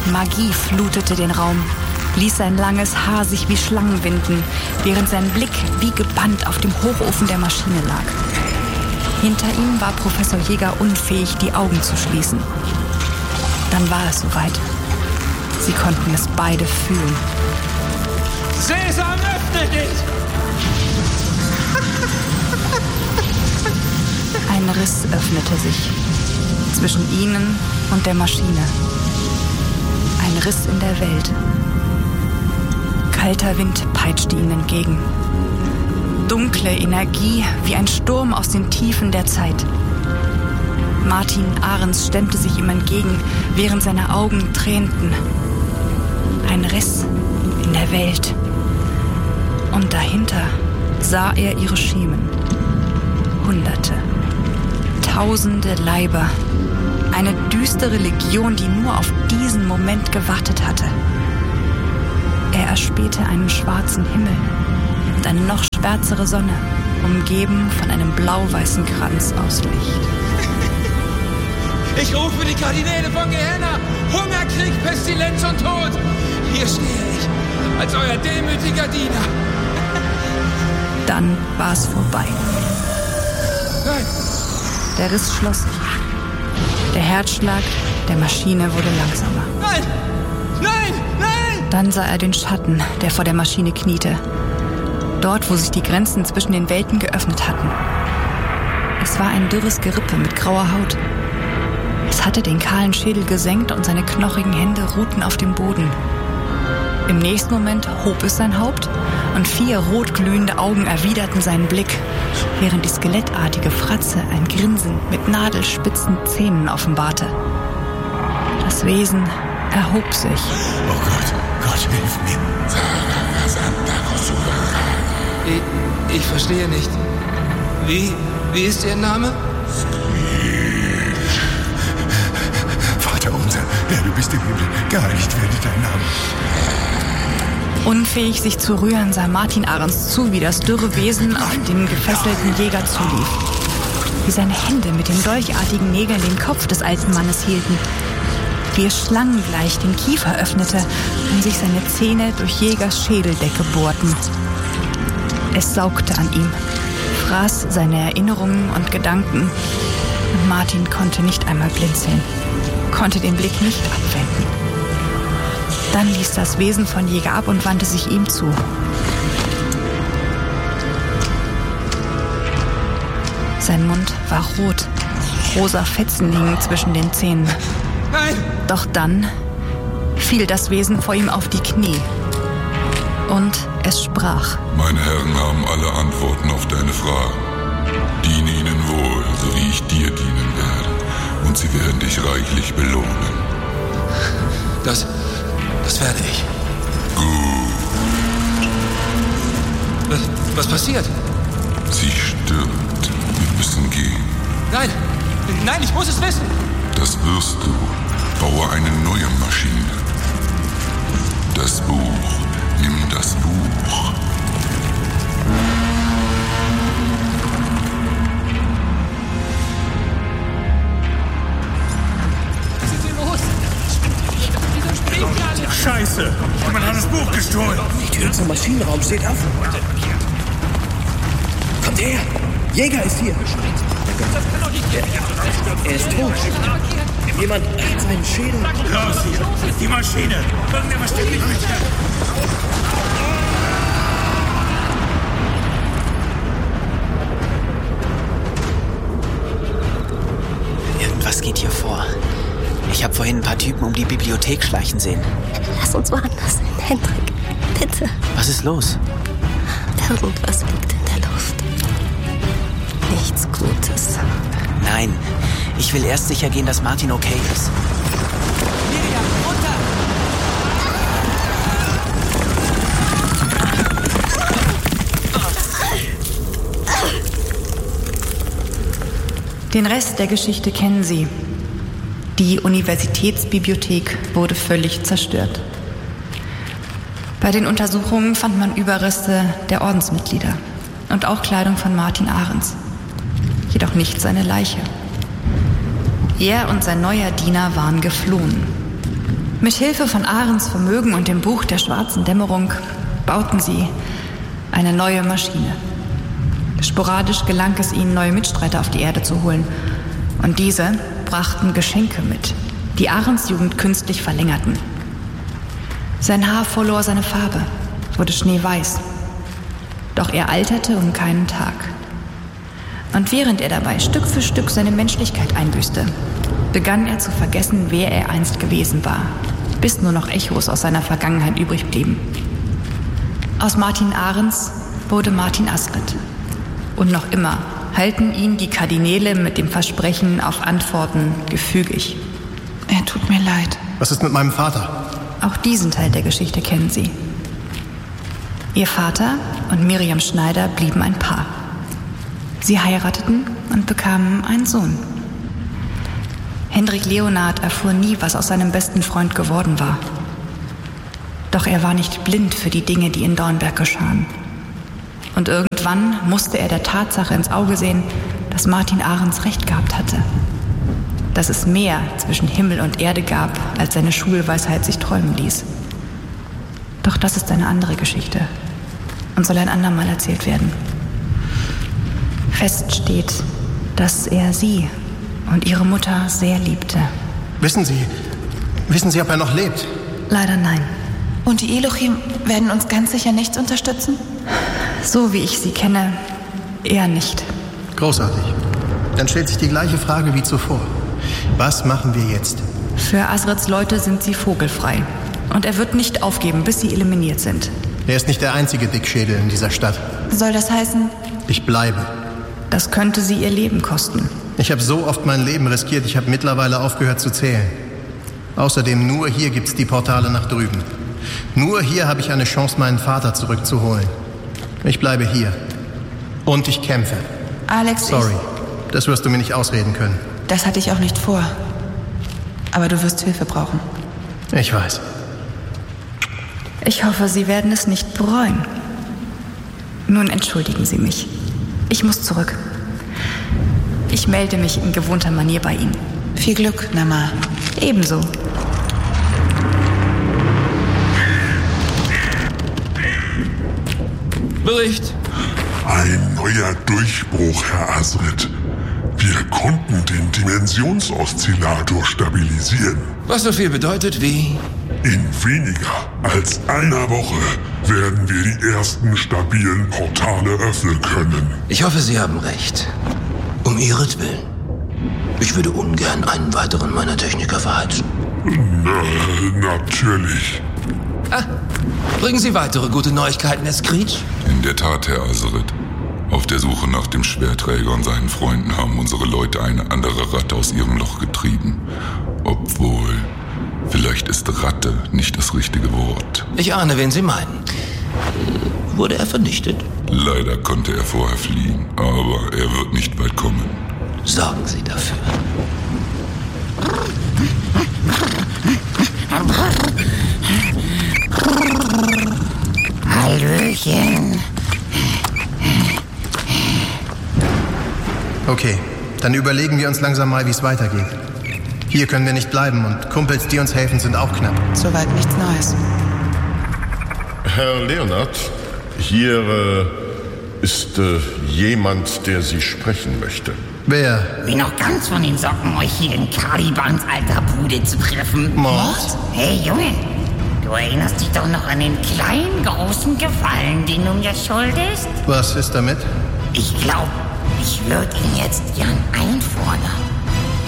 Magie flutete den Raum, ließ sein langes Haar sich wie Schlangen winden, während sein Blick wie gebannt auf dem Hochofen der Maschine lag. Hinter ihm war Professor Jäger unfähig, die Augen zu schließen. Dann war es soweit. Sie konnten es beide fühlen. Sesam, öffne dich! Ein Riss öffnete sich zwischen ihnen und der Maschine. Ein Riss in der Welt. Kalter Wind peitschte ihnen entgegen. Dunkle Energie wie ein Sturm aus den Tiefen der Zeit. Martin Ahrens stemmte sich ihm entgegen, während seine Augen tränten. Ein Riss in der Welt. Und dahinter sah er ihre Schemen. Hunderte, tausende Leiber. Eine düstere Legion, die nur auf diesen Moment gewartet hatte. Er erspähte einen schwarzen Himmel und eine noch schwärzere Sonne, umgeben von einem blau-weißen Kranz aus Licht. Ich rufe die Kardinäle von Gehenna! Hunger, Krieg, Pestilenz und Tod! Hier stehe ich, als euer demütiger Diener. Dann war es vorbei. Nein! Der Riss schloss sich. Der Herzschlag der Maschine wurde langsamer. Nein! Nein! Nein! Dann sah er den Schatten, der vor der Maschine kniete. Dort, wo sich die Grenzen zwischen den Welten geöffnet hatten. Es war ein dürres Gerippe mit grauer Haut. Es hatte den kahlen Schädel gesenkt und seine knochigen Hände ruhten auf dem Boden. Im nächsten Moment hob es sein Haupt und 4 rotglühende Augen erwiderten seinen Blick, während die skelettartige Fratze ein Grinsen mit nadelspitzen Zähnen offenbarte. Das Wesen erhob sich. Oh Gott, Gott, hilf mir. Ich verstehe nicht. Wie ist Ihr Name? Vater unser, der du bist im Himmel, geheiligt werde dein Name. Unfähig, sich zu rühren, sah Martin Ahrens zu, wie das dürre Wesen auf den gefesselten Jäger zulief. Wie seine Hände mit den dolchartigen Nägeln den Kopf des alten Mannes hielten. Wie es schlangengleich den Kiefer öffnete und sich seine Zähne durch Jägers Schädeldecke bohrten. Es saugte an ihm, fraß seine Erinnerungen und Gedanken. Und Martin konnte nicht einmal blinzeln, konnte den Blick nicht abwenden. Dann ließ das Wesen von Jäger ab und wandte sich ihm zu. Sein Mund war rot, rosa Fetzen hingen zwischen den Zähnen. Nein! Doch dann fiel das Wesen vor ihm auf die Knie. Und es sprach. Meine Herren haben alle Antworten auf deine Fragen. Diene ihnen wohl, so wie ich dir dienen werde. Und sie werden dich reichlich belohnen. Das werde ich. Gut. Was passiert? Sie stirbt. Wir müssen gehen. Nein, ich muss es wissen. Das wirst du. Baue eine neue Maschine. Das Buch. Nimm das Buch. Was ist hier los? Wieso springen alle? Scheiße, jemand hat das Buch gestohlen. Die Tür zum Maschinenraum steht offen. Kommt her! Jäger ist hier! Das kann doch nicht gehen. Er ist tot. Jemand hat seinen Schädel. Los hier, die Maschine. Irgendjemand steckt nicht mit hier. Irgendwas geht hier vor. Ich habe vorhin ein paar Typen um die Bibliothek schleichen sehen. Lass uns woanders hin, Hendrik. Bitte. Was ist los? Irgendwas liegt in der Luft. Nichts Gutes. Nein, ich will erst sicher gehen, dass Martin okay ist. Miriam, runter! Den Rest der Geschichte kennen Sie. Die Universitätsbibliothek wurde völlig zerstört. Bei den Untersuchungen fand man Überreste der Ordensmitglieder und auch Kleidung von Martin Ahrens. Jedoch nicht seine Leiche. Er und sein neuer Diener waren geflohen. Mit Hilfe von Ahrens Vermögen und dem Buch der schwarzen Dämmerung bauten sie eine neue Maschine. Sporadisch gelang es ihnen, neue Mitstreiter auf die Erde zu holen. Und diese brachten Geschenke mit, die Ahrens Jugend künstlich verlängerten. Sein Haar verlor seine Farbe, wurde schneeweiß. Doch er alterte um keinen Tag. Und während er dabei Stück für Stück seine Menschlichkeit einbüßte, begann er zu vergessen, wer er einst gewesen war, bis nur noch Echos aus seiner Vergangenheit übrig blieben. Aus Martin Ahrens wurde Martin Asridt. Und noch immer halten ihn die Kardinäle mit dem Versprechen auf Antworten gefügig. Er tut mir leid. Was ist mit meinem Vater? Auch diesen Teil der Geschichte kennen Sie. Ihr Vater und Miriam Schneider blieben ein Paar. Sie heirateten und bekamen einen Sohn. Hendrik Leonhard erfuhr nie, was aus seinem besten Freund geworden war. Doch er war nicht blind für die Dinge, die in Dornberg geschahen. Und irgendwann musste er der Tatsache ins Auge sehen, dass Martin Ahrens recht gehabt hatte. Dass es mehr zwischen Himmel und Erde gab, als seine Schulweisheit sich träumen ließ. Doch das ist eine andere Geschichte und soll ein andermal erzählt werden. Fest steht, dass er sie und ihre Mutter sehr liebte. Wissen Sie, ob er noch lebt? Leider nein. Und die Elohim werden uns ganz sicher nichts unterstützen? So wie ich sie kenne, eher nicht. Großartig. Dann stellt sich die gleiche Frage wie zuvor. Was machen wir jetzt? Für Asrids Leute sind sie vogelfrei. Und er wird nicht aufgeben, bis sie eliminiert sind. Er ist nicht der einzige Dickschädel in dieser Stadt. Soll das heißen? Ich bleibe. Das könnte sie ihr Leben kosten. Ich habe so oft mein Leben riskiert, ich habe mittlerweile aufgehört zu zählen. Außerdem, nur hier gibt's die Portale nach drüben. Nur hier habe ich eine Chance, meinen Vater zurückzuholen. Ich bleibe hier. Und ich kämpfe. Alex, Sorry, das wirst du mir nicht ausreden können. Das hatte ich auch nicht vor. Aber du wirst Hilfe brauchen. Ich weiß. Ich hoffe, Sie werden es nicht bereuen. Nun entschuldigen Sie mich. Ich muss zurück. Ich melde mich in gewohnter Manier bei Ihnen. Viel Glück, Nama. Ebenso. Bericht. Ein neuer Durchbruch, Herr Asridt. Wir konnten den Dimensionsoszillator stabilisieren. Was so viel bedeutet wie? In weniger als einer Woche werden wir die ersten stabilen Portale öffnen können. Ich hoffe, Sie haben recht. Um Ihretwillen. Ich würde ungern einen weiteren meiner Techniker verheizen. Natürlich. Bringen Sie weitere gute Neuigkeiten, Herr Screech? In der Tat, Herr Asridt. Auf der Suche nach dem Schwerträger und seinen Freunden haben unsere Leute eine andere Ratte aus ihrem Loch getrieben. Obwohl, vielleicht ist Ratte nicht das richtige Wort. Ich ahne, wen Sie meinen. Wurde er vernichtet? Leider konnte er vorher fliehen, aber er wird nicht weit kommen. Sorgen Sie dafür. Hallöchen. Okay, dann überlegen wir uns langsam mal, wie es weitergeht. Hier können wir nicht bleiben und Kumpels, die uns helfen, sind auch knapp. Soweit nichts Neues. Herr Leonhard, hier ist jemand, der Sie sprechen möchte. Wer? Wie noch ganz von den Socken, euch hier in Kalibans alter Bude zu treffen. Mord? Hey Junge, du erinnerst dich doch noch an den kleinen, großen Gefallen, den du mir schuldest? Was ist damit? Ich glaube, ich würde ihn jetzt gern einfordern.